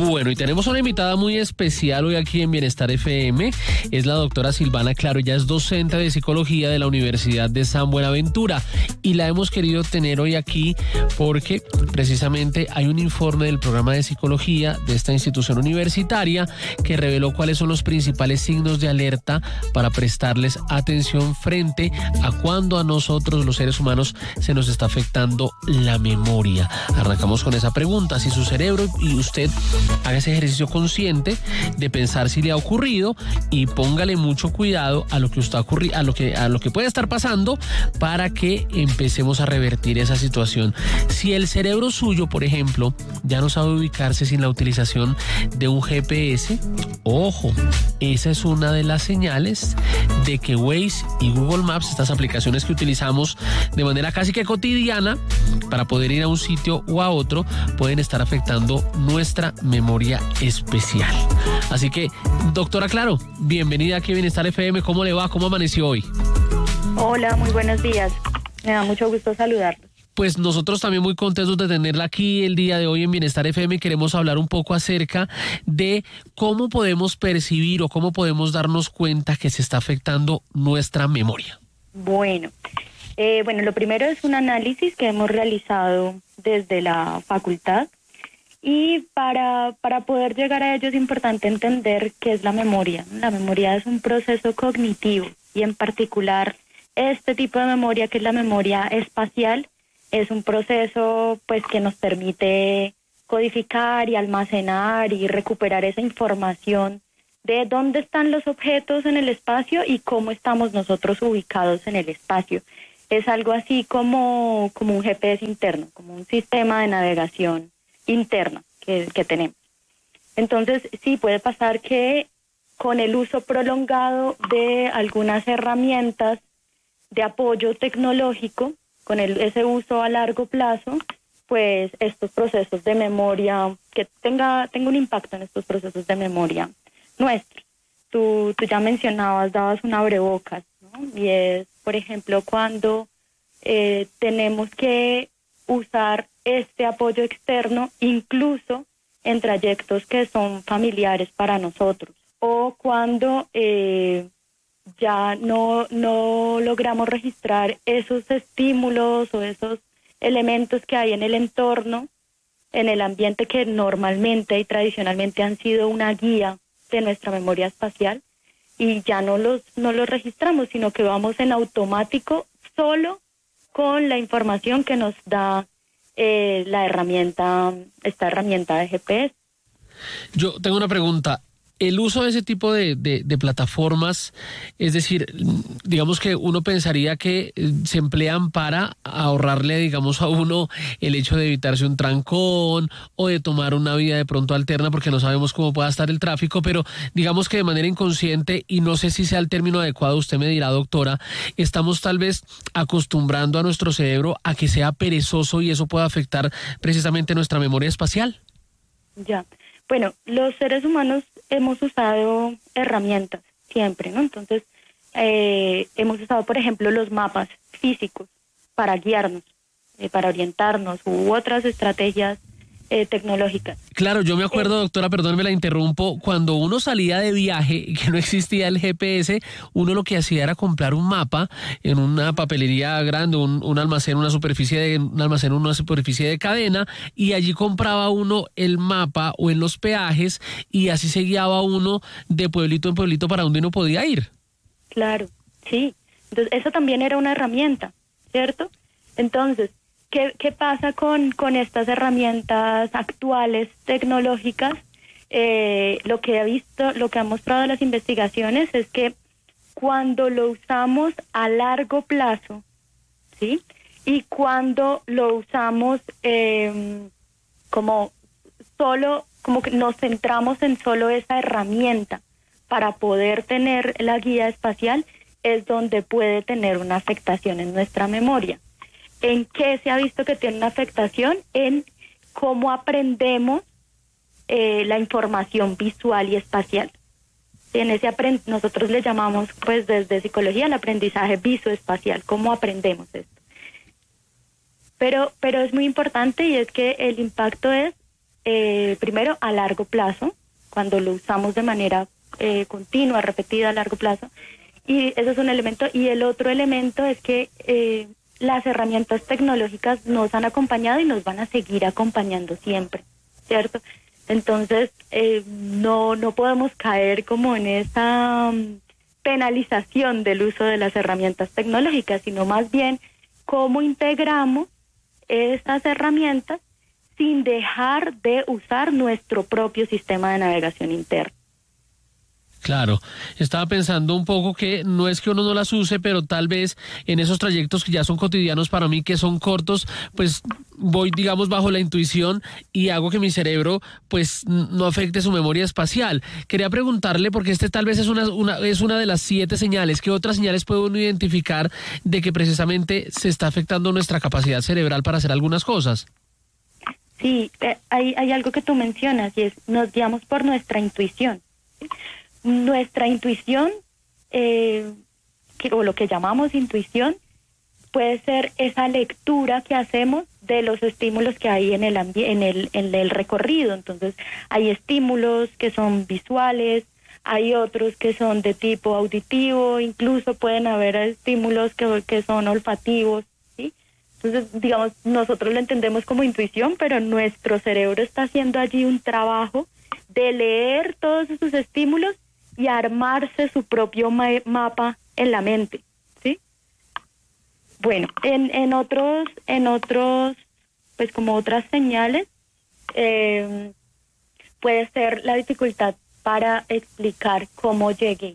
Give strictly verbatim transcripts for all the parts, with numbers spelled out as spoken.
Bueno, y tenemos una invitada muy especial hoy aquí en Bienestar F M, es la doctora Silvana Claro, ella es docente de psicología de la Universidad de San Buenaventura y la hemos querido tener hoy aquí porque precisamente hay un informe del programa de psicología de esta institución universitaria que reveló cuáles son los principales signos de alerta para prestarles atención frente a cuando a nosotros los seres humanos se nos está afectando la memoria. Arrancamos con esa pregunta, si su cerebro y usted haga ese ejercicio consciente de pensar si le ha ocurrido y póngale mucho cuidado a lo que está ocurri- a lo que a lo que puede estar pasando para que empecemos a revertir esa situación. Si el cerebro suyo, por ejemplo, ya no sabe ubicarse sin la utilización de un G P S, ojo, esa es una de las señales de que Waze y Google Maps, estas aplicaciones que utilizamos de manera casi que cotidiana para poder ir a un sitio o a otro, pueden estar afectando nuestra memoria especial. Así que, doctora Claro, bienvenida aquí a Bienestar F M. ¿Cómo le va? ¿Cómo amaneció hoy? Hola, muy buenos días. Me da mucho gusto saludarlos. Pues nosotros también muy contentos de tenerla aquí el día de hoy en Bienestar F M. Queremos hablar un poco acerca de cómo podemos percibir o cómo podemos darnos cuenta que se está afectando nuestra memoria. Bueno, eh, bueno, lo primero es un análisis que hemos realizado desde la facultad y para, para poder llegar a ello es importante entender qué es la memoria. La memoria es un proceso cognitivo y en particular este tipo de memoria, que es la memoria espacial, es un proceso pues que nos permite codificar y almacenar y recuperar esa información de dónde están los objetos en el espacio y cómo estamos nosotros ubicados en el espacio. Es algo así como, como un G P S interno, como un sistema de navegación interna que, que tenemos. Entonces, sí puede pasar que con el uso prolongado de algunas herramientas de apoyo tecnológico, con el, ese uso a largo plazo, pues estos procesos de memoria, que tenga, tenga un impacto en estos procesos de memoria nuestros. Tú, tú ya mencionabas, dabas un abrebocas, ¿no? Y es, por ejemplo, cuando eh, tenemos que usar este apoyo externo, incluso en trayectos que son familiares para nosotros, o cuando eh, ya no, no logramos registrar esos estímulos o esos elementos que hay en el entorno, en el ambiente que normalmente y tradicionalmente han sido una guía de nuestra memoria espacial, y ya no los, no los registramos, sino que vamos en automático solo con la información que nos da eh, la herramienta, esta herramienta de G P S. Yo tengo una pregunta. El uso de ese tipo de, de, de plataformas, es decir, digamos que uno pensaría que se emplean para ahorrarle, digamos, a uno el hecho de evitarse un trancón o de tomar una vía de pronto alterna porque no sabemos cómo pueda estar el tráfico, pero digamos que de manera inconsciente, y no sé si sea el término adecuado, usted me dirá, doctora, estamos tal vez acostumbrando a nuestro cerebro a que sea perezoso y eso pueda afectar precisamente nuestra memoria espacial. Ya. Bueno, los seres humanos hemos usado herramientas siempre, ¿no? Entonces, eh, hemos usado, por ejemplo, los mapas físicos para guiarnos, eh, para orientarnos, u otras estrategias eh, tecnológicas. Claro, yo me acuerdo, eh, doctora, perdón, me la interrumpo, cuando uno salía de viaje y que no existía el G P S, uno lo que hacía era comprar un mapa en una papelería grande, un, un almacén, una superficie de, un almacén, una superficie de cadena, y allí compraba uno el mapa o en los peajes y así se guiaba uno de pueblito en pueblito para donde uno podía ir. Claro, sí. Entonces, eso también era una herramienta, ¿cierto? Entonces, ¿Qué, ¿Qué pasa con, con estas herramientas actuales tecnológicas? Eh, lo que ha visto, lo que han mostrado las investigaciones es que cuando lo usamos a largo plazo, ¿sí? Y cuando lo usamos eh, como solo, como que nos centramos en solo esa herramienta para poder tener la guía espacial, es donde puede tener una afectación en nuestra memoria. ¿En qué se ha visto que tiene una afectación? En cómo aprendemos eh, la información visual y espacial. En ese aprend- nosotros le llamamos, pues desde psicología, el aprendizaje visoespacial, cómo aprendemos esto. Pero, pero es muy importante, y es que el impacto es eh, primero a largo plazo, cuando lo usamos de manera eh, continua, repetida a largo plazo, y eso es un elemento. Y el otro elemento es que eh, las herramientas tecnológicas nos han acompañado y nos van a seguir acompañando siempre, ¿cierto? Entonces, eh, no, no podemos caer como en esa um, penalización del uso de las herramientas tecnológicas, sino más bien cómo integramos estas herramientas sin dejar de usar nuestro propio sistema de navegación interno. Claro, estaba pensando un poco que no es que uno no las use, pero tal vez en esos trayectos que ya son cotidianos para mí, que son cortos, pues voy, digamos, bajo la intuición y hago que mi cerebro pues no afecte su memoria espacial. Quería preguntarle, porque este tal vez es una, una, es una de las siete señales, ¿qué otras señales puede uno identificar de que precisamente se está afectando nuestra capacidad cerebral para hacer algunas cosas? Sí, eh, hay, hay algo que tú mencionas y es, nos guiamos por nuestra intuición, ¿sí? Nuestra intuición, eh, que, o lo que llamamos intuición, puede ser esa lectura que hacemos de los estímulos que hay en el, ambi- en el, en el recorrido. Entonces, hay estímulos que son visuales, hay otros que son de tipo auditivo, incluso pueden haber estímulos que, que son olfativos, ¿sí? Entonces, digamos, nosotros lo entendemos como intuición, pero nuestro cerebro está haciendo allí un trabajo de leer todos esos estímulos y armarse su propio ma- mapa en la mente, ¿sí? Bueno, en, en otros, en otros, pues como otras señales, eh, puede ser la dificultad para explicar cómo llegué.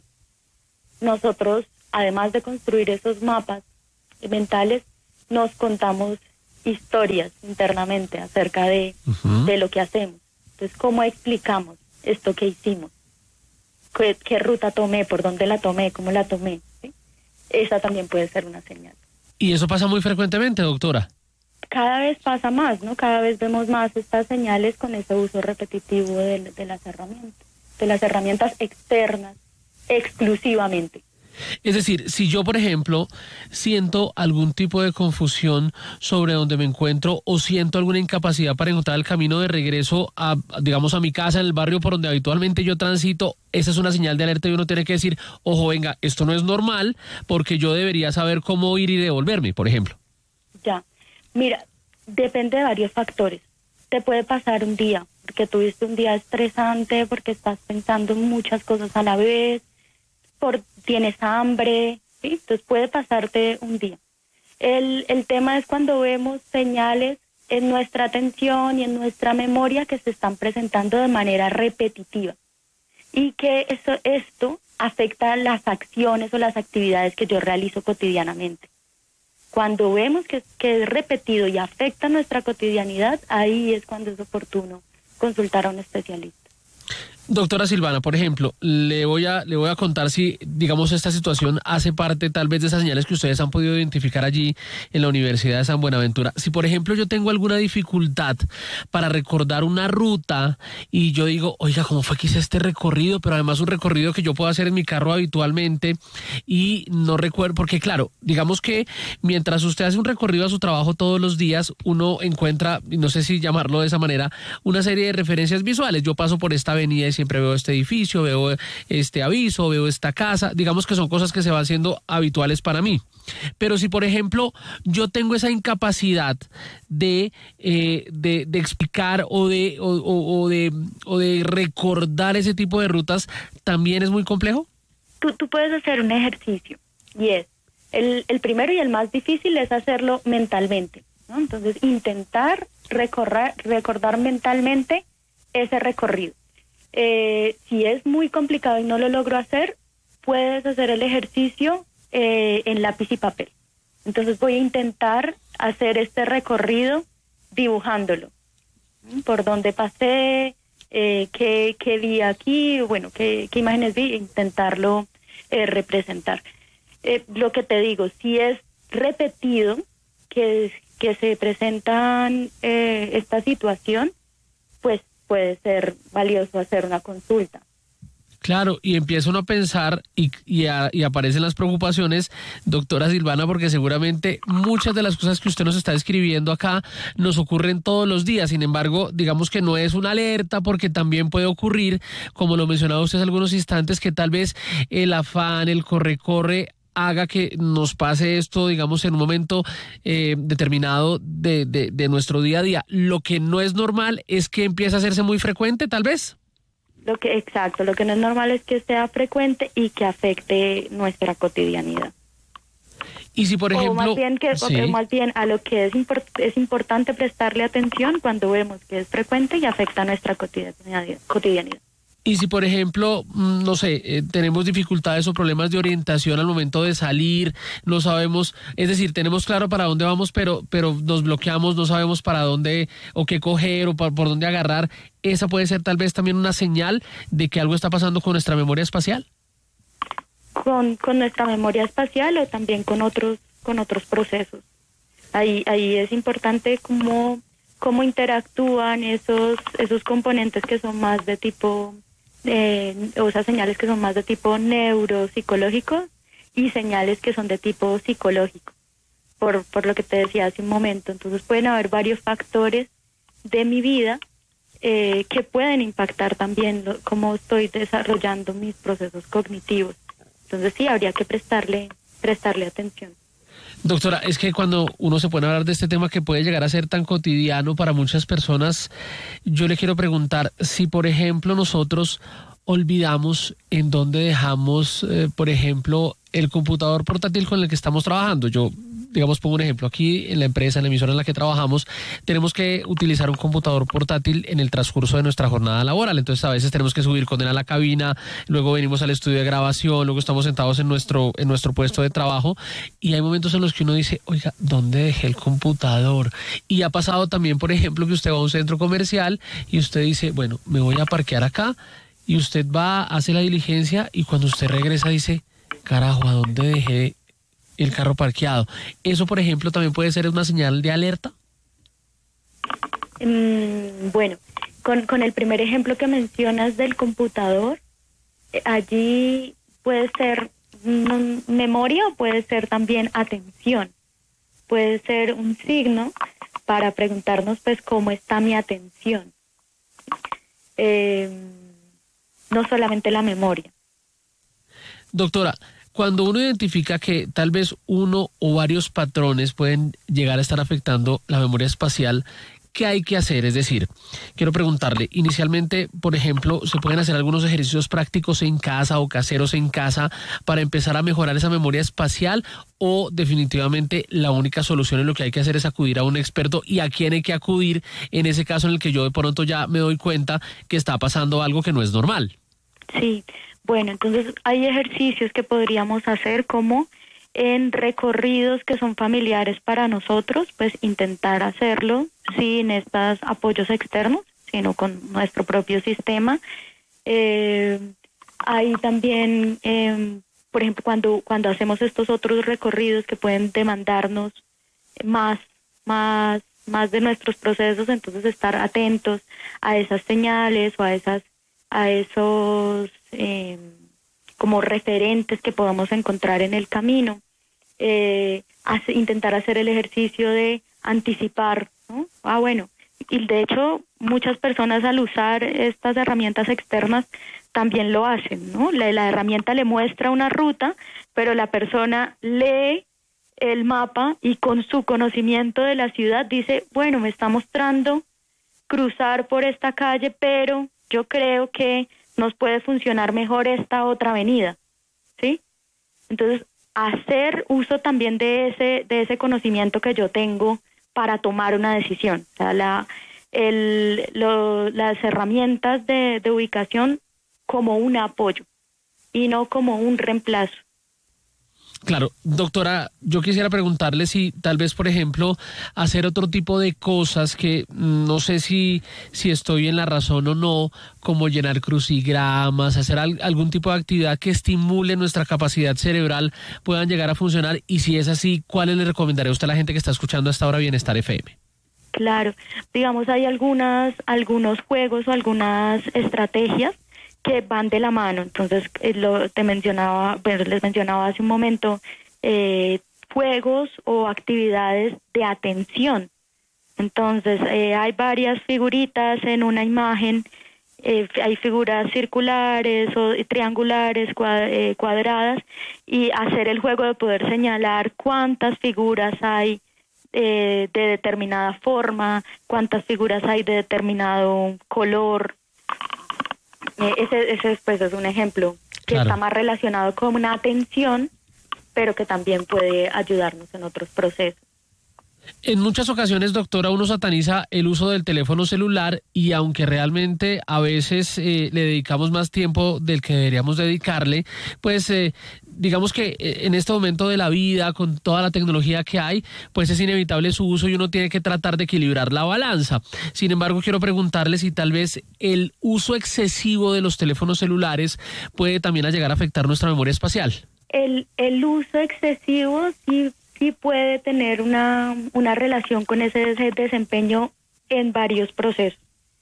Nosotros, además de construir esos mapas mentales, nos contamos historias internamente acerca de, uh-huh. de lo que hacemos. Entonces, ¿cómo explicamos esto que hicimos? ¿Qué, qué ruta tomé? ¿Por dónde la tomé? ¿Cómo la tomé? ¿Sí? Esa también puede ser una señal. ¿Y eso pasa muy frecuentemente, doctora? Cada vez pasa más, ¿no? Cada vez vemos más estas señales con ese uso repetitivo de, de las herramientas, de las herramientas externas exclusivamente. Es decir, si yo, por ejemplo, siento algún tipo de confusión sobre dónde me encuentro o siento alguna incapacidad para encontrar el camino de regreso a, digamos, a mi casa, en el barrio por donde habitualmente yo transito, esa es una señal de alerta y uno tiene que decir, ojo, venga, esto no es normal porque yo debería saber cómo ir y devolverme, por ejemplo. Ya, mira, depende de varios factores. Te puede pasar un día, porque tuviste un día estresante, porque estás pensando en muchas cosas a la vez, por tienes hambre, ¿sí? Entonces puede pasarte un día. El, el tema es cuando vemos señales en nuestra atención y en nuestra memoria que se están presentando de manera repetitiva y que eso, esto afecta las acciones o las actividades que yo realizo cotidianamente. Cuando vemos que, que es repetido y afecta nuestra cotidianidad, ahí es cuando es oportuno consultar a un especialista. Doctora Silvana, por ejemplo, le voy a le voy a contar si, digamos, esta situación hace parte tal vez de esas señales que ustedes han podido identificar allí en la Universidad de San Buenaventura. Si, por ejemplo, yo tengo alguna dificultad para recordar una ruta y yo digo, oiga, ¿cómo fue que hice este recorrido? Pero además un recorrido que yo puedo hacer en mi carro habitualmente y no recuerdo, porque claro, digamos que mientras usted hace un recorrido a su trabajo todos los días, uno encuentra, no sé si llamarlo de esa manera, una serie de referencias visuales. Yo paso por esta avenida y siempre veo este edificio, veo este aviso, veo esta casa, digamos que son cosas que se van haciendo habituales para mí. Pero si, por ejemplo, yo tengo esa incapacidad de, eh, de, de explicar o de, o, o, o, de, o de recordar ese tipo de rutas, ¿también es muy complejo? Tú, tú puedes hacer un ejercicio y es, el, el primero y el más difícil es hacerlo mentalmente, ¿no? Entonces, intentar recorrer, recordar mentalmente ese recorrido. Eh, si es muy complicado y no lo logro hacer, puedes hacer el ejercicio eh, en lápiz y papel. Entonces voy a intentar hacer este recorrido dibujándolo. Por dónde pasé, eh, qué, qué vi aquí, bueno, qué, qué imágenes vi, intentarlo eh, representar. Eh, lo que te digo, si es repetido que, que se presentan eh, esta situación, pues puede ser valioso hacer una consulta. Claro, y empieza uno a pensar y, y, a, y aparecen las preocupaciones, doctora Silvana, porque seguramente muchas de las cosas que usted nos está describiendo acá nos ocurren todos los días. Sin embargo, digamos que no es una alerta porque también puede ocurrir, como lo mencionaba usted hace algunos instantes, que tal vez el afán, el corre-corre haga que nos pase esto, digamos, en un momento eh, determinado de, de, de nuestro día a día. Lo que no es normal es que empiece a hacerse muy frecuente, tal vez. Lo que, exacto, lo que no es normal es que sea frecuente y que afecte nuestra cotidianidad. Y si, por ejemplo... O más bien, que, sí. o más bien a lo que es, import, es importante prestarle atención cuando vemos que es frecuente y afecta nuestra cotidianidad. cotidianidad. Y si, por ejemplo, no sé, eh, tenemos dificultades o problemas de orientación al momento de salir, no sabemos, es decir, tenemos claro para dónde vamos, pero pero nos bloqueamos, no sabemos para dónde o qué coger o por, por dónde agarrar, esa puede ser tal vez también una señal de que algo está pasando con nuestra memoria espacial. Con, con nuestra memoria espacial o también con otros con otros procesos. Ahí ahí es importante cómo cómo interactúan esos esos componentes que son más de tipo Eh, o esas señales que son más de tipo neuropsicológico y señales que son de tipo psicológico, por, por lo que te decía hace un momento. Entonces pueden haber varios factores de mi vida eh, que pueden impactar también lo, cómo estoy desarrollando mis procesos cognitivos. Entonces sí, habría que prestarle, prestarle atención. Doctora, es que cuando uno se pone a hablar de este tema que puede llegar a ser tan cotidiano para muchas personas, yo le quiero preguntar si, por ejemplo, nosotros olvidamos en dónde dejamos, eh, por ejemplo, el computador portátil con el que estamos trabajando. Yo, digamos, pongo un ejemplo. Aquí en la empresa, en la emisora en la que trabajamos, tenemos que utilizar un computador portátil en el transcurso de nuestra jornada laboral. Entonces, a veces tenemos que subir con él a la cabina, luego venimos al estudio de grabación, luego estamos sentados en nuestro, en nuestro puesto de trabajo y hay momentos en los que uno dice, oiga, ¿dónde dejé el computador? Y ha pasado también, por ejemplo, que usted va a un centro comercial y usted dice, bueno, me voy a parquear acá y usted va, hace la diligencia y cuando usted regresa dice, carajo, ¿a dónde dejé el carro parqueado? Eso, por ejemplo, también puede ser una señal de alerta. Mm, bueno, con, con el primer ejemplo que mencionas del computador, eh, allí puede ser mm, memoria o puede ser también atención. Puede ser un signo para preguntarnos, pues, cómo está mi atención. Eh, no solamente la memoria. Doctora, cuando uno identifica que tal vez uno o varios patrones pueden llegar a estar afectando la memoria espacial, ¿qué hay que hacer? Es decir, quiero preguntarle, inicialmente, por ejemplo, ¿se pueden hacer algunos ejercicios prácticos en casa o caseros en casa para empezar a mejorar esa memoria espacial? ¿O definitivamente la única solución en lo que hay que hacer es acudir a un experto? ¿Y a quién hay que acudir en ese caso en el que yo de pronto ya me doy cuenta que está pasando algo que no es normal? Sí, bueno, entonces hay ejercicios que podríamos hacer como en recorridos que son familiares para nosotros, pues intentar hacerlo sin estos apoyos externos, sino con nuestro propio sistema. Eh, hay también, eh, por ejemplo, cuando, cuando hacemos estos otros recorridos que pueden demandarnos más, más, más de nuestros procesos, entonces estar atentos a esas señales o a esas, a esos eh, como referentes que podamos encontrar en el camino. Eh, hace, intentar hacer el ejercicio de anticipar, ¿no? Ah, bueno, y de hecho muchas personas al usar estas herramientas externas también lo hacen, ¿no? La, la herramienta le muestra una ruta, pero la persona lee el mapa y con su conocimiento de la ciudad dice, bueno, me está mostrando cruzar por esta calle, pero yo creo que nos puede funcionar mejor esta otra avenida, ¿sí? Entonces, hacer uso también de ese de ese conocimiento que yo tengo para tomar una decisión. O sea, la, el, lo, las herramientas de, de ubicación como un apoyo y no como un reemplazo. Claro, doctora, yo quisiera preguntarle si tal vez, por ejemplo, hacer otro tipo de cosas que no sé si, si estoy en la razón o no, como llenar crucigramas, hacer al, algún tipo de actividad que estimule nuestra capacidad cerebral, puedan llegar a funcionar, y si es así, ¿cuáles le recomendaría usted a la gente que está escuchando hasta ahora Bienestar F M? Claro, digamos, hay algunas, algunos juegos o algunas estrategias que van de la mano. Entonces, eh, lo te mencionaba, bueno, les mencionaba hace un momento, eh, juegos o actividades de atención. Entonces, eh, hay varias figuritas en una imagen, eh, hay figuras circulares o triangulares, cuad- eh, cuadradas, y hacer el juego de poder señalar cuántas figuras hay eh, de determinada forma, cuántas figuras hay de determinado color. Eh, ese, ese pues, es un ejemplo que Claro. está más relacionado con una atención, pero que también puede ayudarnos en otros procesos. En muchas ocasiones, doctora, uno sataniza el uso del teléfono celular y aunque realmente a veces eh, le dedicamos más tiempo del que deberíamos dedicarle, pues eh, digamos que eh, en este momento de la vida, con toda la tecnología que hay, pues es inevitable su uso y uno tiene que tratar de equilibrar la balanza. Sin embargo, quiero preguntarle si tal vez el uso excesivo de los teléfonos celulares puede también llegar a afectar nuestra memoria espacial. El, el uso excesivo sí, sí puede tener una, una relación con ese, ese desempeño en varios procesos.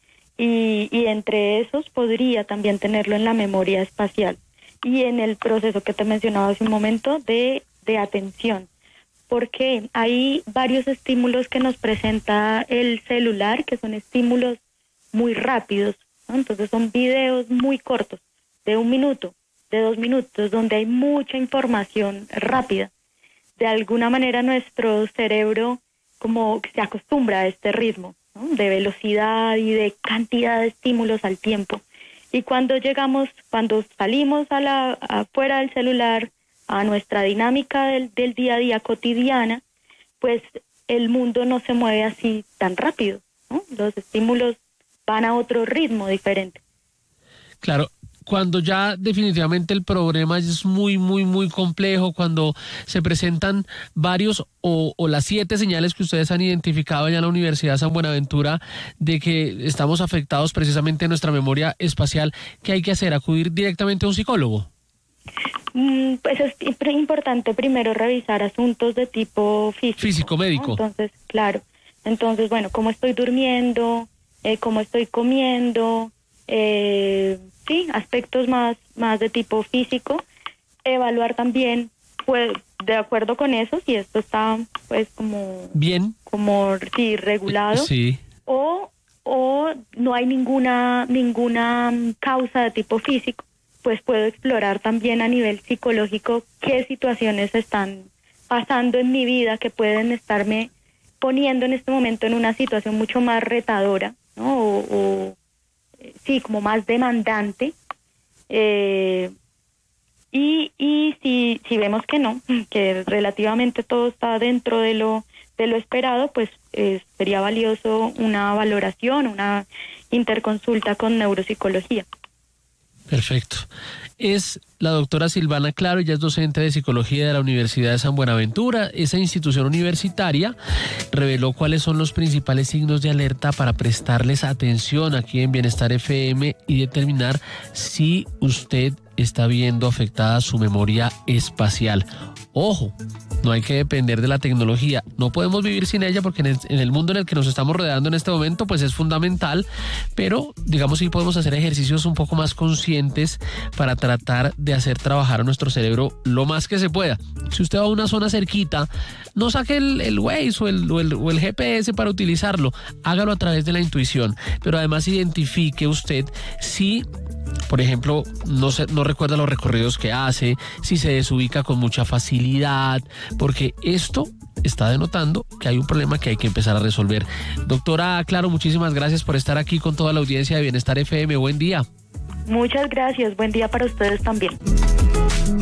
Y, y entre esos podría también tenerlo en la memoria espacial y en el proceso que te mencionaba hace un momento de, de atención. Porque hay varios estímulos que nos presenta el celular, que son estímulos muy rápidos, ¿no? Entonces son videos muy cortos, de un minuto, de dos minutos, donde hay mucha información rápida. De alguna manera nuestro cerebro como se acostumbra a este ritmo, ¿no? De velocidad y de cantidad de estímulos al tiempo. Y cuando llegamos, cuando salimos a la afuera del celular, a nuestra dinámica del, del día a día cotidiana, pues el mundo no se mueve así tan rápido, ¿no? Los estímulos van a otro ritmo diferente. Claro. Cuando ya definitivamente el problema es muy, muy, muy complejo, cuando se presentan varios o, o las siete señales que ustedes han identificado ya en la Universidad de San Buenaventura de que estamos afectados precisamente en nuestra memoria espacial, ¿qué hay que hacer? ¿Acudir directamente a un psicólogo? Mm, pues es importante primero revisar asuntos de tipo físico. Físico, médico. ¿No? Entonces, claro. Entonces, bueno, cómo estoy durmiendo, eh, cómo estoy comiendo, eh... sí, aspectos más, más de tipo físico, evaluar también, pues, de acuerdo con eso, si esto está, pues, como... Bien. Como, sí, regulado. Sí. O, o no hay ninguna, ninguna causa de tipo físico, pues puedo explorar también a nivel psicológico qué situaciones están pasando en mi vida que pueden estarme poniendo en este momento en una situación mucho más retadora, ¿no? O... o sí, como más demandante, eh, y, y si, si vemos que no, que relativamente todo está dentro de lo, de lo esperado, pues eh, sería valioso una valoración, una interconsulta con neuropsicología. Perfecto. Es la doctora Silvana Claro, ella es docente de psicología de la Universidad de San Buenaventura. Esa institución universitaria reveló cuáles son los principales signos de alerta para prestarles atención aquí en Bienestar F M y determinar si usted está viendo afectada su memoria espacial. Ojo, no hay que depender de la tecnología, no podemos vivir sin ella porque en el, en el mundo en el que nos estamos rodeando en este momento pues es fundamental, pero digamos sí podemos hacer ejercicios un poco más conscientes para tratar de hacer trabajar a nuestro cerebro lo más que se pueda. Si usted va a una zona cerquita, no saque el, el Waze o el, o, el, o el G P S para utilizarlo, hágalo a través de la intuición, pero además identifique usted si... Por ejemplo, no, se, no recuerda los recorridos que hace, si se desubica con mucha facilidad, porque esto está denotando que hay un problema que hay que empezar a resolver. Doctora Claro, muchísimas gracias por estar aquí con toda la audiencia de Bienestar F M. Buen día. Muchas gracias. Buen día para ustedes también.